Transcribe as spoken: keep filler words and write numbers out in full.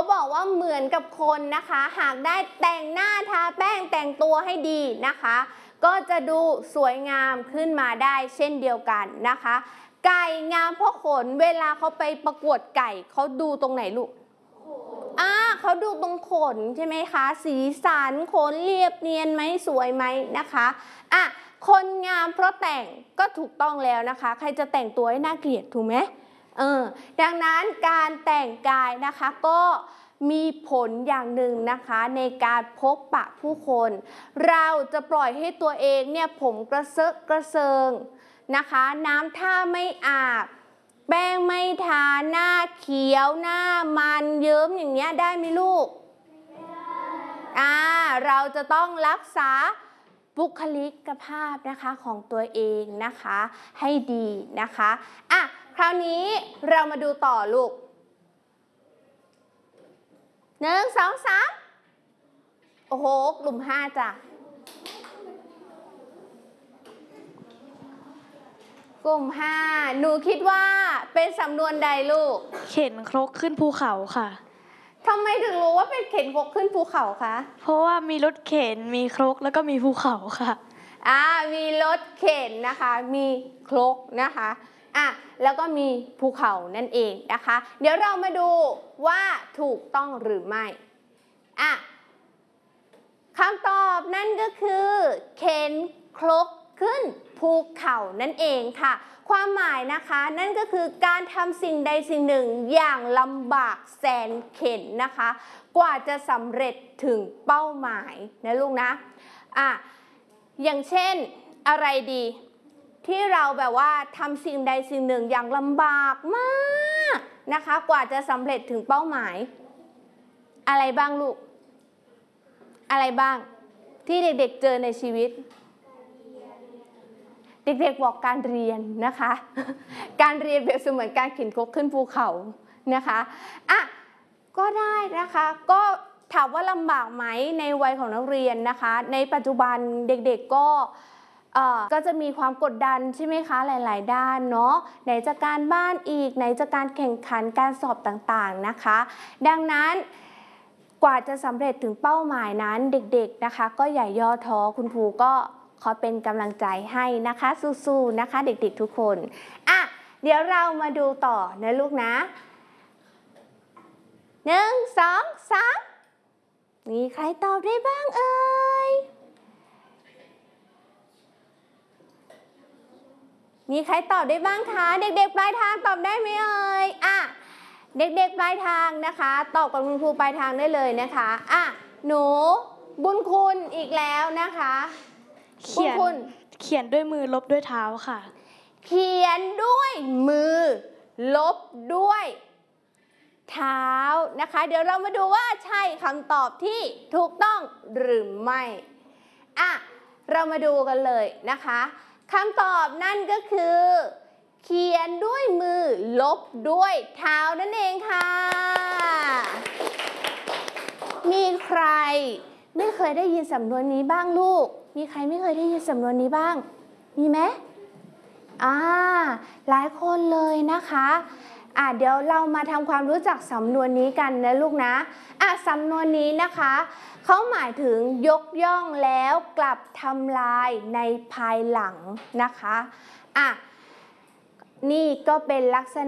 บอกว่าเหมือนกับคนนะคะหากได้แต่งหน้าทาแป้งแต่งตัวให้ดีนะคะก็จะดูสวยงามขึ้นมาได้เช่นเดียวกันนะคะไก่งามเพราะขนเวลาเขาไปประกวดไก่เขาดูตรงไหนลูกอ่าเขาดูตรงขนใช่ไหมคะสีสันขนเรียบเนียนไหมสวยไหมนะคะอ่ะคนงามเพราะแต่งก็ถูกต้องแล้วนะคะใครจะแต่งตัวให้น่าเกลียดถูกไหมเออดังนั้นการแต่งกายนะคะก็มีผลอย่างหนึ่งนะคะในการพบปะผู้คนเราจะปล่อยให้ตัวเองเนี่ยผมกระเซาะกระเซิงนะคะน้ำท่าไม่อาบแป้งไม่ทาหน้าเขียวหน้ามันเยิ้มอย่างเงี้ยได้ไหมลูกอ่าเราจะต้องรักษาบุคลิกภาพนะคะของตัวเองนะคะให้ดีนะคะอ่ะคราวนี้เรามาดูต่อลูกหนึ่งสองสามโอ้โหกลุ่มห้าจ้ะกลุ่มห้าหนูคิดว่าเป็นสำนวนใดลูกเข็นครกขึ้นภูเขาค่ะทำไมถึงรู้ว่าเป็นเข็นครกขึ้นภูเขาคะเพราะว่ามีรถเข็นมีครกแล้วก็มีภูเขาค่ะอ่ามีรถเข็นนะคะมีครกนะคะอ่ะแล้วก็มีภูเขานั่นเองนะคะเดี๋ยวเรามาดูว่าถูกต้องหรือไม่อ่ะคำตอบนั่นก็คือเข็นครกขึ้นภูเขานั่นเองค่ะความหมายนะคะนั่นก็คือการทำสิ่งใดสิ่งหนึ่งอย่างลำบากแสนเข็ญนะคะกว่าจะสำเร็จถึงเป้าหมายนะลูกนะอ่ะอย่างเช่นอะไรดีที่เราแบบว่าทำสิ่งใดสิ่งหนึ่งอย่างลำบากมากนะคะกว่าจะสำเร็จถึงเป้าหมายอะไรบ้างลูกอะไรบ้างที่เด็กๆเจอในชีวิตเด็กๆบอกการเรียนนะคะการเรียนเปรียบเสมือนการเข็นครกขึ้นภูเขานะคะอ่ะก็ได้นะคะก็ถามว่าลำบากไหมในวัยของนักเรียนนะคะในปัจจุบันเด็กๆก็ก็จะมีความกดดันใช่ไหมคะหลายๆด้านเนาะไหนจะการบ้านอีกไหนจะการแข่งขันการสอบต่างๆนะคะดังนั้นกว่าจะสำเร็จถึงเป้าหมายนั้นเด็กๆนะคะก็อย่าย่อท้อคุณครูก็ขอเป็นกำลังใจให้นะคะสู้ๆนะคะเด็กๆทุกคนอ่ะเดี๋ยวเรามาดูต่อนะลูกนะหนึ่งสองสามมีใครตอบได้บ้างเอ่ยมีใครตอบได้บ้างคะเด็กๆปลายทางตอบได้ไหมเอ่ยอ่ะเด็กๆปลายทางนะคะตอบกับคุณครูปลายทางได้เลยนะคะอ่ะหนูบุญคุณอีกแล้วนะคะเขียนเขียนด้วยมือลบด้วยเท้าค่ะเขียนด้วยมือลบด้วยเท้านะคะเดี๋ยวเรามาดูว่าใช่คำตอบที่ถูกต้องหรือไม่อ่ะเรามาดูกันเลยนะคะคำตอบนั่นก็คือเขียนด้วยมือลบด้วยเท้านั่นเองค่ะมีใครไม่เคยได้ยินสำนวนนี้บ้างลูกมีใครไม่เคยได้ยินสำนวนนี้บ้างมีไหมอ่าหลายคนเลยนะคะอ่ะเดี๋ยวเรามาทำความรู้จักสำนวนนี้กันนะลูกนะอ่ะสำนวนนี้นะคะเขาหมายถึงยกย่องแล้วกลับทำลายในภายหลังนะคะอ่ะนี่ก็เป็นลักษณะ